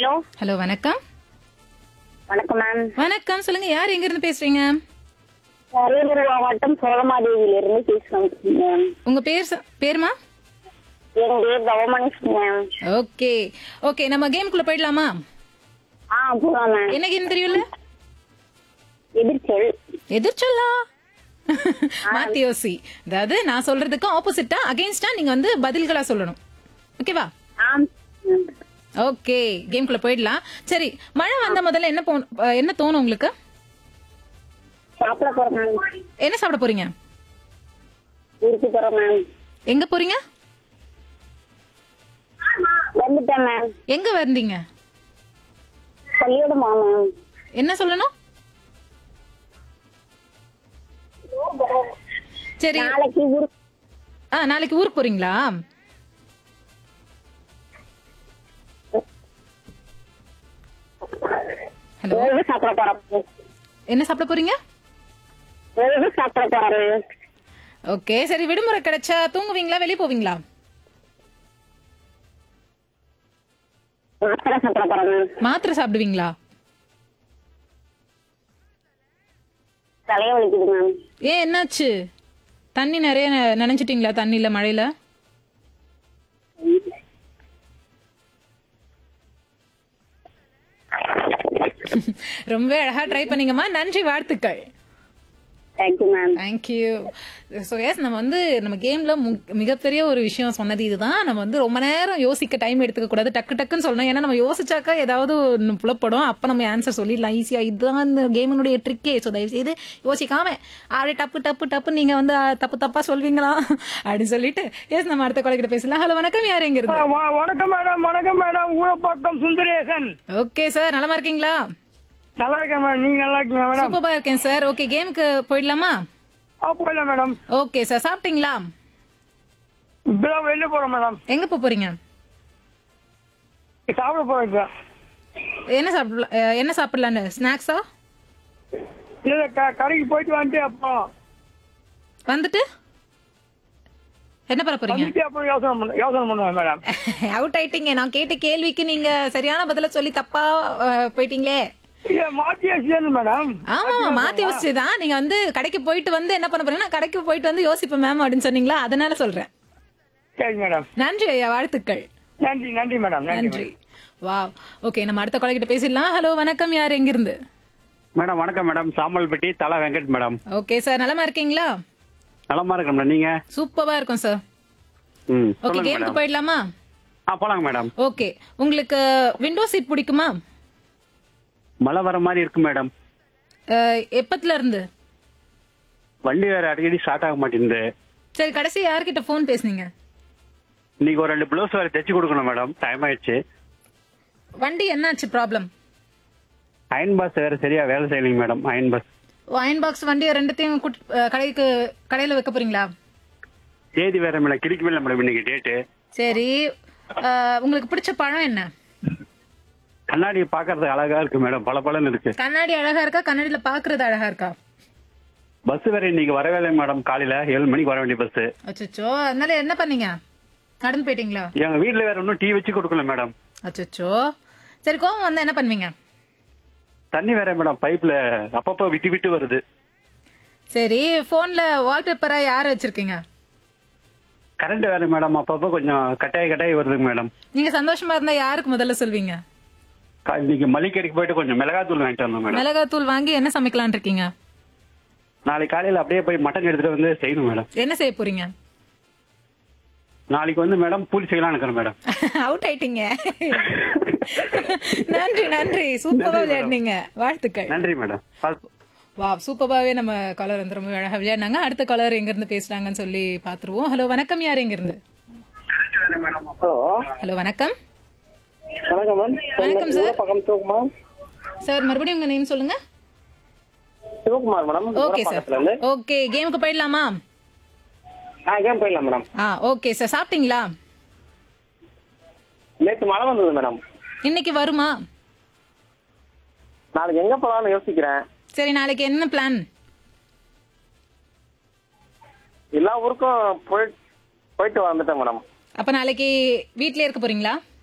Hello hello வணக்கம். வணக்கம் ma'am. வணக்கம், சொல்லுங்க யார் எங்க இருந்து பேசுறீங்க? அரியலூர் மாவட்டம் சோழமாதேவியில இருந்து பேசுறோம் மேம். உங்க பேருமா? என் பேர் தவமணிஸ்ரீ மேம். ஓகே ஓகே, நம்ம கேமுக்குள்ள போயிடலாமா? போலாம் மேம். என்ன கேம் தெரியும்ல? எதிர்ச்சொல். எதிர்ச்சொல்லா? மாத்தி யோசி. அதாவது நான் சொல்றதுக்கு ஆப்போசிட்டா அகைன்ஸ்டா நீங்க வந்து பதில்களா சொல்லணும். ஓகேவா? ஆம் மேம். ஓகே, கேம்குள்ள போயிடலாம். சரி, மழை வந்த முதல்ல என்ன தோணும் உங்களுக்கு? சாப்பிட போறோம் மேம். என்ன சாப்பிட போறீங்க? ஊருக்கு போறோம் மேம். எங்க போறீங்க? வந்துட்டேன் மேம். எங்க வந்தீங்க? பள்ளியோடமா மேம். என்ன சொல்லணும்? சரி, நாளைக்கு ஊருக்கு நாளைக்கு ஊருக்கு போறீங்களா? ஹலோ, சாப்பிட போறோம். என்ன சாப்பிட போறீங்க? சாப்பிட போறோம். ஓகே, சரி, விடுமுறை கிடைச்சா தூங்குவீங்களா, வெளிய போவீங்களா? மாத்திரை சாப்பிட போறோம் மேம். மாத்திரை சாப்பிடுவீங்களா? தலைய வலிக்குது மேம். ஏன், என்னாச்சு? தண்ணி நிறைய நனைஞ்சிட்டீங்களா தண்ணில, மழையில? ரொம்ப அழகா ட்ரை பண்ணீங்கம்மா, நன்றி, வாழ்த்துக்கள். Thank you ma'am. Thank you. So S, நம்ம கேம்ல மிகப்பெரிய ஒரு விஷயம் சொன்னது இதுதான். நம்ம வந்து ரொம்ப நேரம் யோசிக்க டைம் எடுத்துக்க கூடாது, டக்கு டக்குன்னு சொல்லணும். ஏன்னா நம்ம யோசிச்சாக்கா ஏதாவது ஒன்று புலப்படும், அப்ப நம்ம ஆன்சர் சொல்லிடலாம் ஈஸியா. இதுதான் இந்த கேமினுடைய ட்ரிக்கே. ஸோ தயவு செய்து யோசிக்காம அப்படியே டப்பு டப்பு டப்பு நீங்க வந்து தப்பு தப்பா சொல்வீங்களா அப்படின்னு சொல்லிட்டு எஸ், நம்ம அடுத்த கொலை கிட்ட பேசலாம். ஹலோ வணக்கம், யார் எங்க இருந்து? வணக்கம் மேடம். வணக்கம் madam. Urapakkam Sundaresan. Okay sir, நலமா இருக்கீங்களா? நல்லா இருக்கேன் மேடம். நீங்க நல்லா இருக்கீங்க மேடம்? சூப்பரா இருக்கேன் சார். ஓகே, கேமுக்கு போயிடலாமா? போயிடலாம் மேடம். ஓகே சார், சாப்பிட்டீங்களா? இப்பதான் வெளில போறோம் மேடம். எங்க போறீங்க? சாப்பிட போறோம் இப்ப. என்ன சாப்பிடலான்னு? ஸ்நாக்ஸா? இல்ல கடைக்கு போயிட்டு வந்துட்டு அப்புறம் வந்துட்டு என்ன பண்ண போறீங்க? வந்துட்டு அப்புறம் யோசனை பண்ணுவேன் மேடம். அவுட் ஆயிட்டீங்க. நான் கேட்ட கேள்விக்கு நீங்க சரியான பதில சொல்லி தப்பா போயிட்டீங்களே. மாத்தி யோசிச்சு மேடம். ஆமா, மாத்தி யோசிச்சுதான். நீங்க வந்து கடைக்கு போயிட்டு வந்து என்ன பண்ண போறீங்கன்னா, கடைக்கு போயிட்டு வந்து யோசிப்பேன் மேம் அப்படின்னு சொன்னீங்களா, அதனால சொல்றேன். சரி மேடம். நன்றி ஐயா, வாழ்த்துக்கள். நன்றி நன்றி மேடம். நன்றி. வா, ஓகே, நம்ம அடுத்த கொலை கிட்ட பேசிடலாம். ஹலோ வணக்கம், யார் எங்க இருந்து? மேடம் வணக்கம் மேடம். சாம்பல்பட்டி தலா வெங்கட் மேடம். ஓகே சார், நலமா இருக்கீங்களா? நலமா இருக்கேன் மேடம். நீங்க? சூப்பரா இருக்கும் சார். ஓகே, கேமுக்கு போயிடலாமா? போலாங்க மேடம். ஓகே, உங்களுக்கு விண்டோ சீட் பிடிக்குமா? மழை வர மாதிரி இருக்கு மேடம். எப்பத்துல இருந்து? வண்டி வேற அடிக்கடி ஸ்டார்ட் ஆக மாட்டேங்குது. சரி, கடைசி யார்கிட்ட போன் பேசுனீங்க? இன்னைக்கு ஒரு 2 பிளவுஸ் வேற தைச்சு கொடுக்கணும் மேடம். டைம் ஆயிடுச்சு. வண்டி என்னாச்சு ப்ராப்ளம்? அயன் பாஸ் வேற சரியா வேலை செய்யலைங்க madam. Iron pass. Iron box வண்டி ரெண்டுத்தையும் கடையில வைக்க போறீங்களா? தேதி வேற மேடம் கிடைக்கவே இல்லை மேடம் இன்னைக்கு டேட்டு. சரி, உங்களுக்கு பிடிச்ச பழம் என்ன? கண்ணாடி பாக்குறது அழகா இருக்கு மேடம். பளபளன்னு இருக்கு. கண்ணாடி அழகா இருக்கா? கண்ணாடியில பாக்குறது அழகா இருக்கா? பஸ் வேற இன்னைக்கு வரவே இல்லை மேடம். காலையில 7 மணிக்கு வர வேண்டிய பஸ். அச்சோ, அதனால என்ன பண்ணீங்க? நடந்து போயிட்டீங்களா? எங்க வீட்டுல வேற ஒன்னும் டீ வச்சு கொடுக்கல மேடம். அச்சோ, சரி, கோவம் வந்தா என்ன பண்ணுவீங்க? தண்ணி வேற மேடம் பைப்ல அப்பப்போ விட்டு விட்டு வருது. சரி, போன்ல வால்பேப்பரா யார வச்சிருக்கீங்க? கரண்ட் வேற மேடம் அப்பப்போ கொஞ்சம் கட்டாயி வருதுங்க மேடம். நீங்க சந்தோஷமா இருந்தா யாருக்கு முதல்ல சொல்வீங்க? இன்னைக்கு மளிகைக்கு போயிட்டு கொஞ்சம் மிளகாத்தூள் வாங்கிட்டு வந்தோம் மேடம். மிளகாத்தூள் வாங்கி என்ன சமைக்கலாம்னு இருக்கீங்க? நாளைக்கு காலையில அப்படியே போய் மட்டன் எடுத்துட்டு வந்து செய்யணும் மேடம். என்ன செய்ய போறீங்க? நாளைக்கு வந்து மேடம் பூரி செய்யலாம் இருக்கிறேன் மேடம். அவுட் ஆயிட்டீங்க. நன்றி நன்றி, சூப்பரா விளையாடுனீங்க, வாழ்த்துக்கள். நன்றி மேடம். வா, சூப்பராவே நம்ம காலர் வந்து ரொம்ப அழகா விளையாடினாங்க. அடுத்த காலர் எங்க இருந்து பேசுறாங்கன்னு சொல்லி பாத்துருவோம். ஹலோ வணக்கம், யார் எங்க இருந்து? ஹலோ வணக்கம். வணக்கம் மேம். வணக்கம் சார். பக்கம் சிவகுமார் சார், மறுபடியும் உங்க நேம் சொல்லுங்க. Sivakumar madam. Okay sir. Okay, கேமுக்கு போயிடலாமா? கேம் போயிடலாம் மேடம். ஓகே சார், சாப்பிட்டீங்களா? நேற்று மழை வந்தது மேடம். இன்னைக்கு வருமா? நாளைக்கு எங்க போலாம்னு யோசிக்கிறேன். சரி, நாளைக்கு என்ன பிளான்? எல்லா ஊருக்கும் போயிட்டு வந்துட்டேன் மேடம். அப்ப நாளைக்கு வீட்லயே இருக்க போறீங்களா?